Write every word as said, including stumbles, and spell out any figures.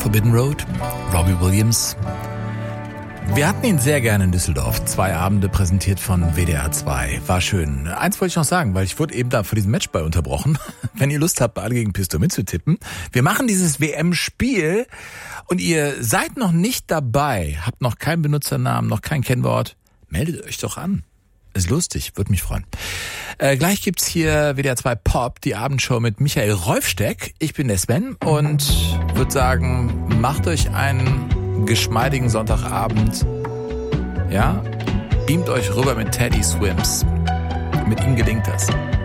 Forbidden Road, Robbie Williams. Wir hatten ihn sehr gerne in Düsseldorf. Zwei Abende präsentiert von W D R zwei. War schön. Eins wollte ich noch sagen, weil ich wurde eben da vor diesem Matchball unterbrochen. Wenn ihr Lust habt, alle gegen Pisto mitzutippen. Wir machen dieses W M-Spiel und ihr seid noch nicht dabei, habt noch keinen Benutzernamen, noch kein Kennwort. Meldet euch doch an. Ist lustig, würde mich freuen. Äh, gleich gibt's hier W D R zwei Pop, die Abendshow mit Michael Rolfsteck. Ich bin der Sven und würde sagen, macht euch einen geschmeidigen Sonntagabend. Ja, beamt euch rüber mit Teddy Swims. Mit ihm gelingt das.